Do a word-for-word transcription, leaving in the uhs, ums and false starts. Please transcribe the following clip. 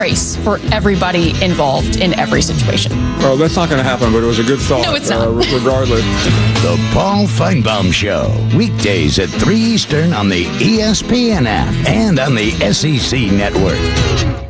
grace for everybody involved in every situation. Well, that's not going to happen, but it was a good thought. No, it's not. Uh, regardless. The Paul Feinbaum Show, weekdays at three Eastern on the E S P N app and on the S E C Network.